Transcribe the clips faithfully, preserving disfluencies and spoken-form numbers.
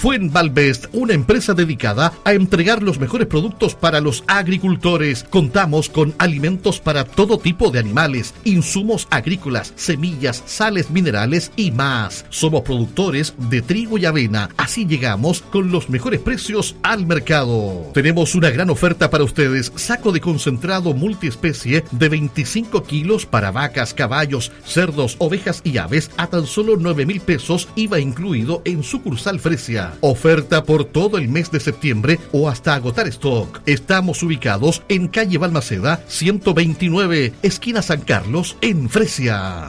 Fuenvalvest, una empresa dedicada a entregar los mejores productos para los agricultores. Contamos con alimentos para todo tipo de animales, insumos agrícolas, semillas, sales minerales y más. Somos productores de trigo y avena, así llegamos con los mejores precios al mercado. Tenemos una gran oferta para ustedes: saco de concentrado multiespecie de veinticinco kilos para vacas, caballos, cerdos, ovejas y aves a tan solo nueve mil pesos, I V A incluido en sucursal Fresia. Oferta por todo el mes de septiembre o hasta agotar stock. Estamos ubicados en calle Balmaceda ciento veintinueve, esquina San Carlos, en Fresia.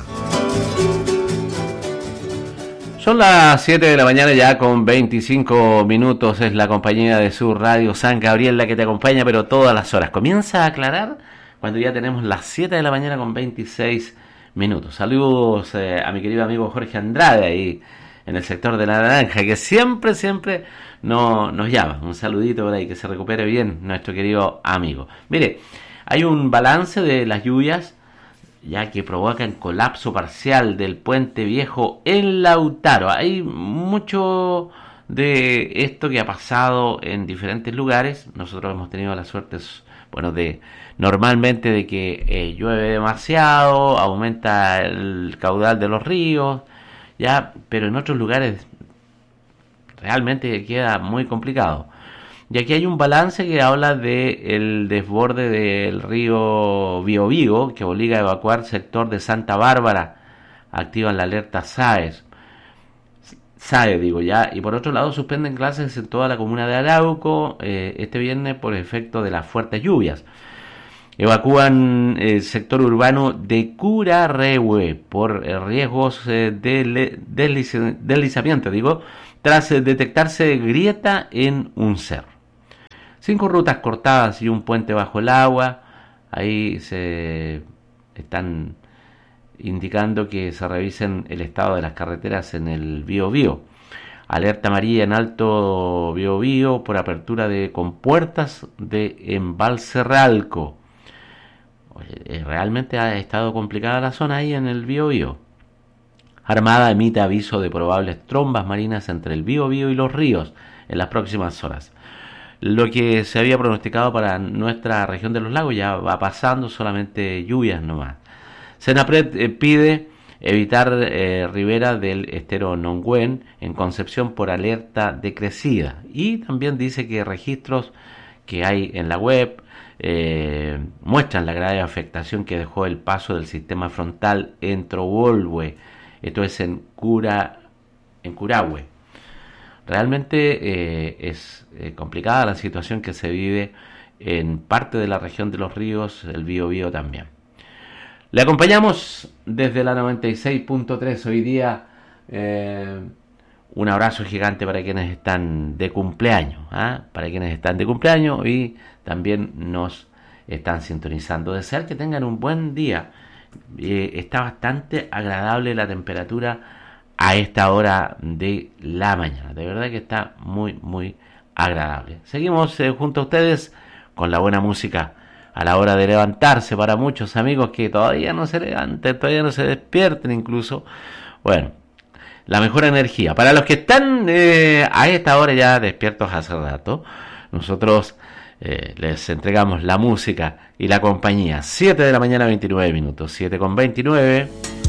Son las siete de la mañana ya con veinticinco minutos. Es la compañía de su radio San Gabriel la que te acompaña, pero todas las horas. Comienza a aclarar cuando ya tenemos las siete de la mañana con veintiséis minutos. Saludos eh, a mi querido amigo Jorge Andrade ahí en el sector de la Naranja, que siempre, siempre no, nos llama. Un saludito por ahí, que se recupere bien nuestro querido amigo. Mire, hay un balance de las lluvias ya que provocan colapso parcial del puente viejo en Lautaro. Hay mucho de esto que ha pasado en diferentes lugares. Nosotros hemos tenido la suerte, bueno, de normalmente de que eh, llueve demasiado, aumenta el caudal de los ríos, ya, pero en otros lugares realmente queda muy complicado. Y aquí hay un balance que habla de el desborde del río Biobío, que obliga a evacuar sector de Santa Bárbara, activan la alerta SAES, SAE digo ya, y por otro lado suspenden clases en toda la comuna de Arauco eh, este viernes por efecto de las fuertes lluvias. Evacúan el sector urbano de Curarrehue por eh, riesgos eh, de desliz, deslizamiento, digo, tras eh, detectarse grieta en un cerro. Cinco rutas cortadas y un puente bajo el agua. Ahí se están indicando que se revisen el estado de las carreteras en el Biobío. Alerta amarilla en Alto Biobío por apertura de compuertas de embalse Ralco. Oye, realmente ha estado complicada la zona ahí en el Biobío. Armada emite aviso de probables trombas marinas entre el Biobío y los ríos en las próximas horas. Lo que se había pronosticado para nuestra región de los lagos ya va pasando, solamente lluvias nomás. Senapred eh, pide evitar eh, ribera del estero Nongüen en Concepción por alerta decrecida. Y también dice que registros que hay en la web Eh, muestran la grave afectación que dejó el paso del sistema frontal en Trovolhue, esto es en Cura, en Curahue. Realmente eh, es eh, complicada la situación que se vive en parte de la región de los ríos, el Biobío también. Le acompañamos desde la noventa y seis punto tres hoy día. Eh, un abrazo gigante para quienes están de cumpleaños, ¿eh? para quienes están de cumpleaños y también nos están sintonizando. Desear que tengan un buen día. Eh, está bastante agradable la temperatura a esta hora de la mañana. De verdad que está muy, muy agradable. Seguimos eh, junto a ustedes con la buena música a la hora de levantarse para muchos amigos que todavía no se levanten, todavía no se despierten incluso. Bueno, la mejor energía. Para los que están eh, a esta hora ya despiertos hace rato, nosotros eh, les entregamos la música y la compañía. siete de la mañana, veintinueve minutos. siete con veintinueve.